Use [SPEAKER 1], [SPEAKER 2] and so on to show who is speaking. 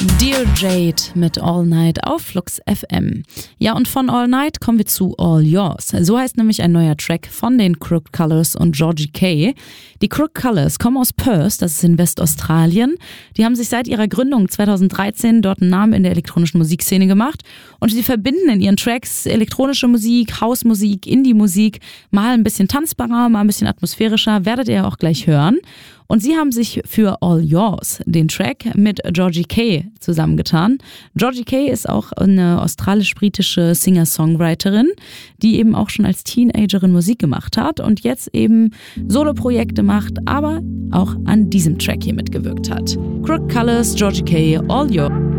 [SPEAKER 1] Dear Jade mit All Night auf Flux FM. Ja, und von All Night kommen wir zu All Yours. So heißt nämlich ein neuer Track von den Crooked Colours und Georgie K. Die Crooked Colours kommen aus Perth, das ist in Westaustralien. Die haben sich seit ihrer Gründung 2013 dort einen Namen in der elektronischen Musikszene gemacht und sie verbinden in ihren Tracks elektronische Musik, Hausmusik, Indie-Musik, mal ein bisschen tanzbarer, mal ein bisschen atmosphärischer, werdet ihr auch gleich hören. Und sie haben sich für All Yours, den Track, mit Georgie K. zusammengetan. Georgie K. ist auch eine australisch-britische Singer-Songwriterin, die eben auch schon als Teenagerin Musik gemacht hat und jetzt eben Soloprojekte macht, aber auch an diesem Track hier mitgewirkt hat. Crooked Colours, Georgie K., All Yours.